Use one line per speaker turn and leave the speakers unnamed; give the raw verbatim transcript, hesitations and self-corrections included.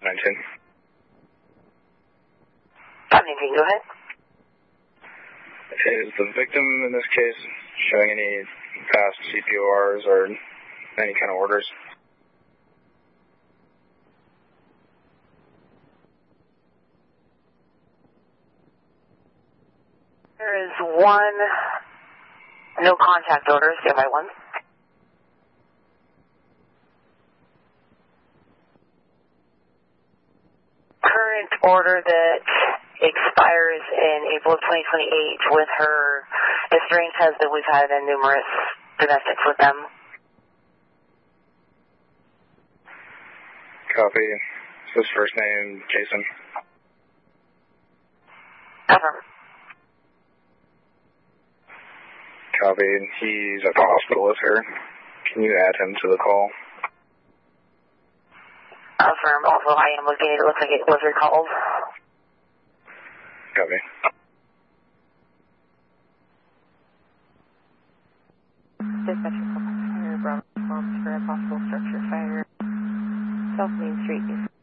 nineteen.
five nineteen, go ahead.
Is the victim in this case showing any past C P O Rs or any kind of orders?
There is one no contact order, standby one. Current order that expires in April of twenty twenty-eight with her estranged husband. We've had in numerous domestics with them.
Copy. Is his first name Jason?
Affirm.
Copy. He's at the hospital with her. Can you add him to the call?
Affirm. Also, I am looking at it. It looks like it was recalled.
Copy.
Dispatcher call fire, Bravo response for a possible structure fire. South Main Street.